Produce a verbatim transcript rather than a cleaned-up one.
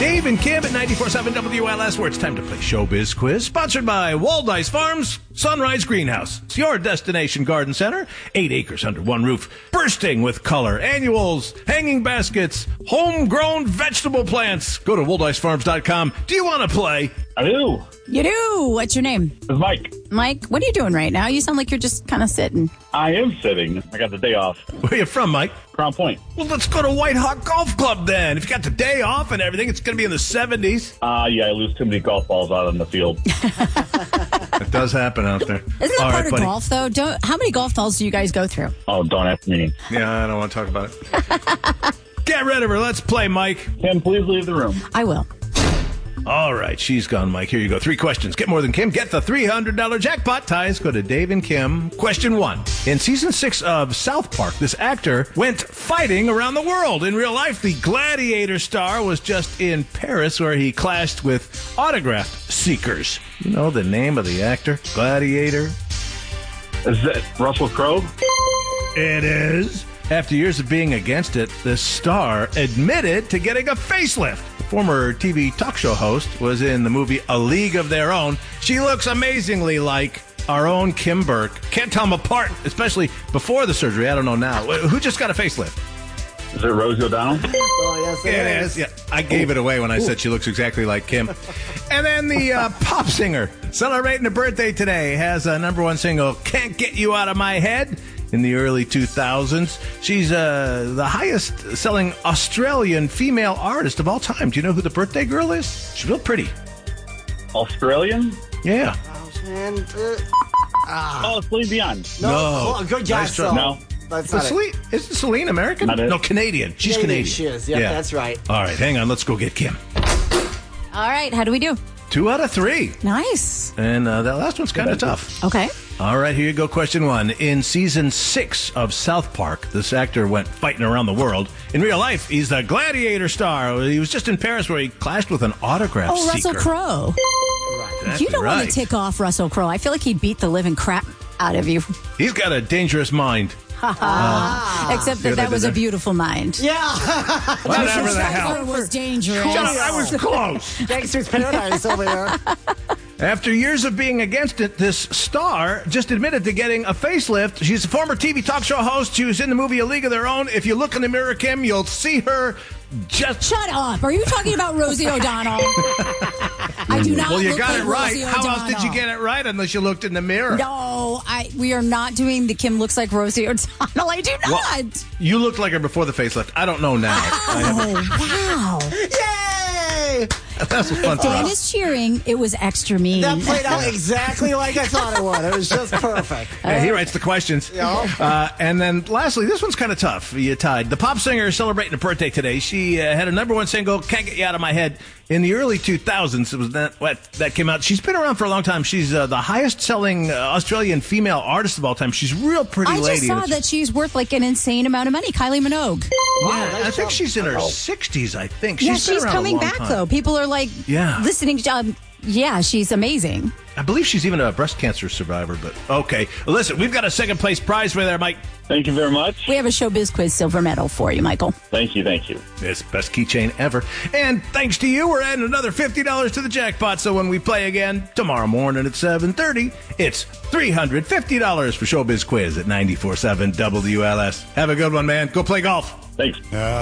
Dave and Kim at ninety-four point seven W L S, where it's time to play Showbiz Quiz, sponsored by Waldice Farms, Sunrise Greenhouse. It's your destination garden center, eight acres under one roof, bursting with color, annuals, hanging baskets, homegrown vegetable plants. Go to waldice farms dot com. Do you want to play? I do. You do. What's your name? It's Mike. Mike, what are you doing right now? You sound like you're just kind of sitting. I am sitting. I got the day off. Where are you from, Mike? Crown Point. Well, let's go to White Hawk Golf Club then. If you got the day off and everything, it's going to be in the seventies. Uh, yeah, I lose too many golf balls out on the field. It does happen out there. Isn't that All part right, of buddy. golf, though? Don't. How many golf balls do you guys go through? Oh, don't ask me. Yeah, I don't want to talk about it. Get rid of her. Let's play, Mike. Kim, please leave the room. I will. All right, she's gone, Mike. Here you go. Three questions. Get more than Kim. Get the three hundred dollars jackpot. Ties go to Dave and Kim. Question one. In season six of South Park, this actor went fighting around the world. In real life, the Gladiator star was just in Paris, where he clashed with autograph seekers. You know the name of the actor? Gladiator? Is that Russell Crowe? It is. After years of being against it, the star admitted to getting a facelift. The former T V talk show host was in the movie A League of Their Own. She looks amazingly like our own Kim Burke. Can't tell them apart, especially before the surgery. I don't know now. Who just got a facelift? Is it Rosie O'Donnell? Oh, yes, it, It is. is. Yeah, I gave it away when I said she looks exactly like Kim. And then the uh, pop singer celebrating a birthday today has a number one single, Can't Get You Out of My Head. In the early two thousands, she's uh, the highest-selling Australian female artist of all time. Do you know who the birthday girl is? She's real pretty. Australian? Yeah. And, uh, Oh, Celine Dion. no, No. Oh, good job, Nice try. so. No. That's But not it. Celine, isn't Celine American? Not it. No, Canadian. She's Canadian, Canadian. she is. Yep, that's right. All right, hang on. Let's go get Kim. All right. How do we do? Two out of three. Nice. And uh, that last one's kind of tough. Okay. All right, here you go. Question one. In season six of South Park, this actor went fighting around the world. In real life, he's the Gladiator star. He was just in Paris where he clashed with an autograph Oh, seeker. Russell Crowe. Exactly You don't right. want to tick off Russell Crowe. I feel like he'd beat the living crap out of you. He's got a dangerous mind. Except See that what I that did was a there? beautiful mind. Yeah. Whatever the Russell hell. Crowe was dangerous. Shut up, I was close. Gangster's Paradise over there. After years of being against it, this star just admitted to getting a facelift. She's a former T V talk show host. She was in the movie A League of Their Own. If you look in the mirror, Kim, you'll see her just... Shut up. Are you talking about Rosie O'Donnell? I do not Well, you look got like it right. Rosie How else did you O'Donnell. get it right unless you looked in the mirror? No, I. We are not doing the Kim looks like Rosie O'Donnell. I do not. Well, you looked like her before the facelift. I don't know now. I haven't- Oh, wow. Yay! That was fun. Dan is cheering. It was extra mean. That played out exactly like I thought it would. It was just perfect. Yeah, he writes the questions. Yeah. Uh, and then lastly, this one's kind of tough. You tied. The pop singer is celebrating a birthday today. She uh, had a number one single, Can't Get You Out of My Head, in the early two thousands. It was that what that came out. She's been around for a long time. She's uh, the highest selling uh, Australian female artist of all time. She's a real pretty I lady. just saw It's- that she's worth like an insane amount of money. Kylie Minogue. Yeah, nice I think job. she's in her sixties, I think. yeah, She's been she's around a coming long back time. though. People are like Yeah. listening. To, um, yeah, she's amazing. I believe she's even a breast cancer survivor, but okay. Listen, we've got a second place prize for there, Mike. Thank you very much. We have a Showbiz Quiz silver medal for you, Michael. Thank you, thank you. It's best keychain ever. And thanks to you, we're adding another fifty dollars to the jackpot. So when we play again tomorrow morning at seven thirty, it's three hundred fifty dollars for Showbiz Quiz at ninety-four point seven W L S. Have a good one, man. Go play golf. Thanks.